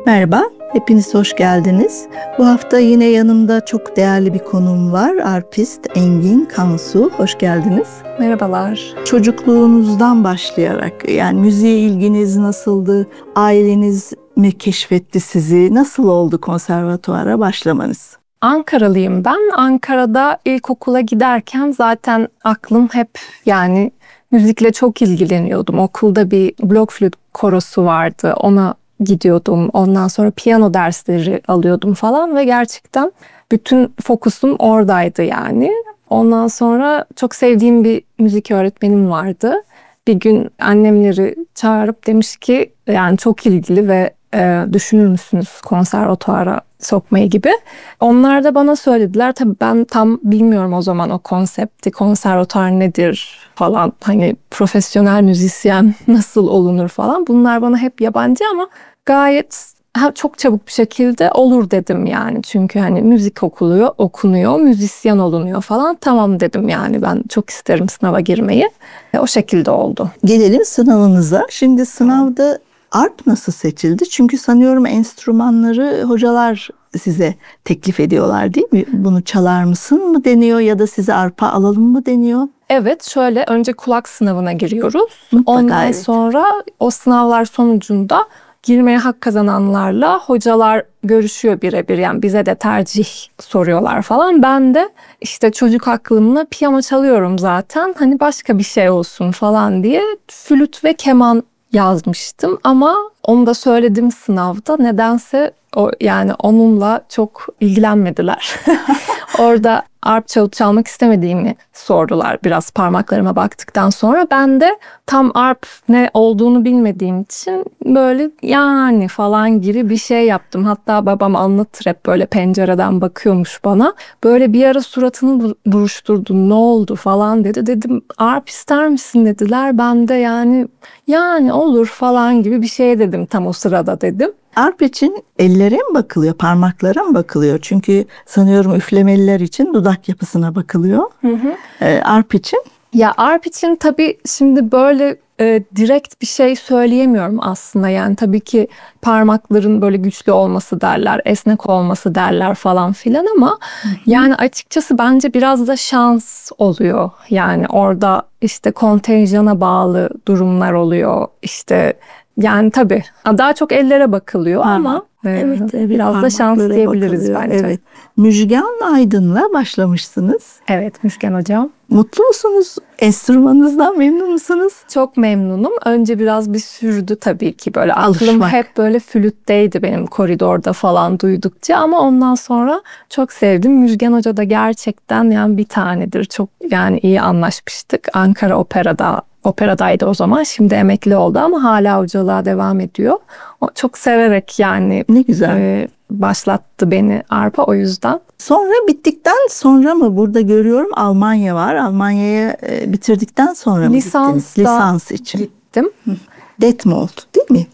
Merhaba, hepiniz hoş geldiniz. Bu hafta yine yanımda çok değerli bir konuğum var. Arpist Engin Kansu, hoş geldiniz. Merhabalar. Çocukluğunuzdan başlayarak, yani müziğe ilginiz nasıldı? Aileniz mi keşfetti sizi? Nasıl oldu konservatuvara başlamanız? Ankaralıyım ben. Ankara'da ilkokula giderken zaten aklım hep yani müzikle çok ilgileniyordum. Okulda bir blok flüt korosu vardı. Ona gidiyordum. Ondan sonra piyano dersleri alıyordum falan ve gerçekten bütün fokusum oradaydı yani. Ondan sonra çok sevdiğim bir müzik öğretmenim vardı. Bir gün annemleri çağırıp demiş ki yani çok ilgili ve düşünür müsünüz konservatuara sokmayı gibi. Onlar da bana söylediler. Tabii ben tam bilmiyorum o zaman o konsepti. Konservatuar nedir falan. Hani profesyonel müzisyen nasıl olunur falan. Bunlar bana hep yabancı ama gayet çok çabuk bir şekilde olur dedim yani. Çünkü hani müzik okunuyor, müzisyen olunuyor falan. Tamam dedim yani ben çok isterim sınava girmeyi. O şekilde oldu. Gelelim sınavınıza. Şimdi sınavda arp nasıl seçildi? Çünkü sanıyorum enstrümanları hocalar size teklif ediyorlar değil mi? Bunu çalar mısın mı deniyor ya da size arpa alalım mı deniyor? Evet, şöyle önce kulak sınavına giriyoruz. Mutlaka, Ondan evet. sonra o sınavlar sonucunda girmeye hak kazananlarla hocalar görüşüyor birebir. Yani bize de tercih soruyorlar falan. Ben de işte çocuk aklımla piyano çalıyorum zaten. Hani başka bir şey olsun falan diye flüt ve keman yazmıştım. Ama onu da söyledim sınavda. Nedense yani onunla çok ilgilenmediler. Orada arp çalmak istemediğimi sordular biraz parmaklarıma baktıktan sonra. Ben de tam arp ne olduğunu bilmediğim için böyle yani falan gibi bir şey yaptım. Hatta babam anlatır hep böyle pencereden bakıyormuş bana. Böyle bir ara suratını buruşturdu, ne oldu falan dedi. Dedim arp ister misin dediler. Ben de yani olur falan gibi bir şey dedim tam o sırada dedim. Arp için ellere mi bakılıyor, parmaklara mı bakılıyor? Çünkü sanıyorum üflemeliler için dudak yapısına bakılıyor. Arp için? Ya arp için tabii şimdi böyle direkt bir şey söyleyemiyorum aslında. Yani tabii ki parmakların böyle güçlü olması derler, esnek olması derler falan filan ama yani açıkçası bence biraz da şans oluyor. Yani orada işte kontenjana bağlı durumlar oluyor. İşte yani tabii daha çok ellere bakılıyor ama Evet, biraz da şans parmaklara diyebiliriz bakılıyor. bence. Evet. Müjgan Aydın'la başlamışsınız. Evet Müşken Hocam. Mutlu musunuz? Enstrümanınızdan memnun musunuz? Çok memnunum. Önce biraz bir sürdü tabii ki böyle aklım Alışmak. hep böyle flütteydi benim koridorda falan duydukça ama ondan sonra çok sevdim. Müjgan Hoca da gerçekten yani bir tanedir. Çok yani iyi anlaşmıştık. Ankara Opera'daydı o zaman. Şimdi emekli oldu ama hala hocalığa devam ediyor. O çok severek yani Ne güzel. başlattı beni arpa o yüzden. Sonra bittikten sonra mı burada görüyorum Almanya var. Almanya'ya bitirdikten sonra mı gittiniz? Lisansda Lisans için. gittim. Detmold değil mi?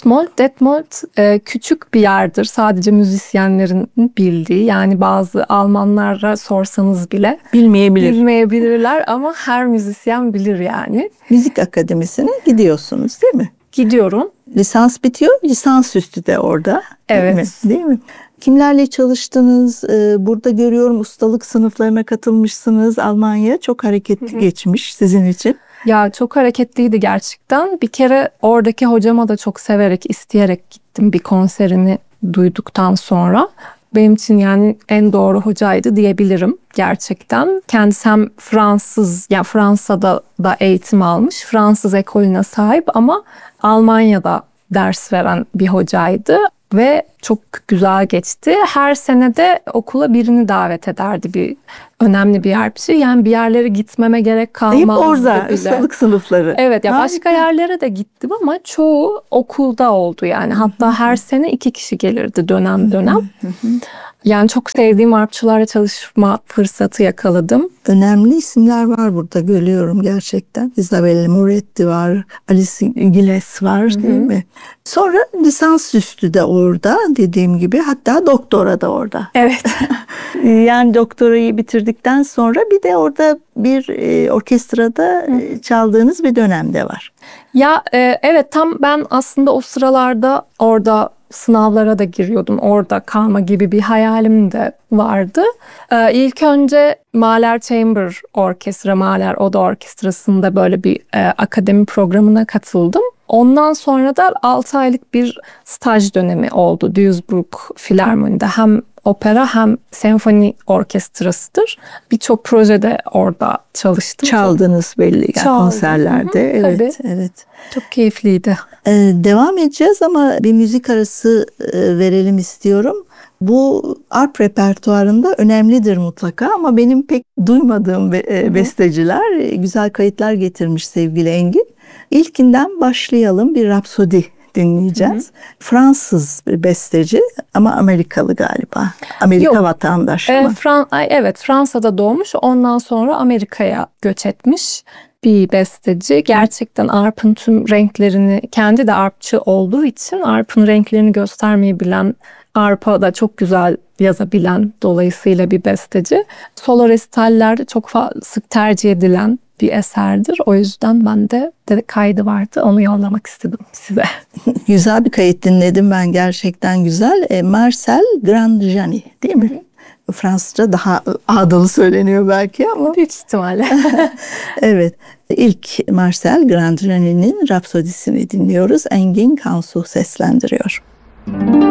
Detmold küçük bir yerdir. Sadece müzisyenlerin bildiği. Yani bazı Almanlara sorsanız bile bilmeyebilirler ama her müzisyen bilir yani. Müzik akademisine gidiyorsunuz değil mi? Gidiyorum. Lisans bitiyor, lisansüstü de orada. Evet. Değil mi? Değil mi? Kimlerle çalıştınız? Burada görüyorum ustalık sınıflarına katılmışsınız. Almanya çok hareketli geçmiş sizin için. Ya çok hareketliydi gerçekten. Bir kere oradaki hocama da çok severek, isteyerek gittim bir konserini duyduktan sonra. Benim için yani en doğru hocaydı diyebilirim gerçekten. Kendisi hem Fransız, yani Fransa'da da eğitim almış. Fransız ekolüne sahip ama Almanya'da ders veren bir hocaydı. Ve çok güzel geçti. Her sene de okula birini davet ederdi önemli bir harpçi. Yani bir yerlere gitmeme gerek kalmazdı Hep orada bile. ustalık sınıfları. Evet ya Harika. başka yerlere de gittim ama çoğu okulda oldu yani. Hatta her sene 2 kişi gelirdi dönem. Yani çok sevdiğim harpçılarla çalışma fırsatı yakaladım. Önemli isimler var burada görüyorum gerçekten. Isabella Moretti var, Alice Gilles var değil mi? Sonra lisansüstü de orada dediğim gibi, hatta doktora da orada. Evet. Yani doktorayı bitirdikten sonra bir de orada bir orkestrada çaldığınız bir dönemde var. Ya evet tam ben aslında o sıralarda orada sınavlara da giriyordum. Orada kalma gibi bir hayalim de vardı. İlk önce Mahler Chamber Orkestra, Mahler Oda Orkestrası'nda böyle bir akademi programına katıldım. Ondan sonra da 6 aylık bir staj dönemi oldu Duisburg Filarmoni'de. Hem opera hem senfoni orkestrasıdır. Birçok projede orada çalıştım. Çaldınız belli yani Çaldım. konserlerde. Hı hı, Evet, tabii. evet. Çok keyifliydi. Devam edeceğiz ama bir müzik arası verelim istiyorum. Bu arp repertuarında önemlidir mutlaka ama benim pek duymadığım besteciler güzel kayıtlar getirmiş sevgili Engin. İlkinden başlayalım, bir Rapsodi dinleyeceğiz. Fransız bir besteci ama Amerikalı galiba. Amerika Yok. vatandaşı mı? Evet, Fransa'da doğmuş. Ondan sonra Amerika'ya göç etmiş bir besteci. Gerçekten arp'ın tüm renklerini, kendi de arpçı olduğu için arp'ın renklerini göstermeyi bilen, arpa da çok güzel yazabilen dolayısıyla bir besteci. Solo resitallerde çok sık tercih edilen bir eserdir. O yüzden ben de kaydı vardı. Onu yollamak istedim size. Güzel bir kayıt dinledim ben, gerçekten güzel. Marcel Grandjani değil mi? Fransızca daha ağdalı söyleniyor belki ama. Büyük ihtimalle. Evet. İlk Marcel Grandjani'nin Rapsodisini dinliyoruz. Engin Kansu seslendiriyor.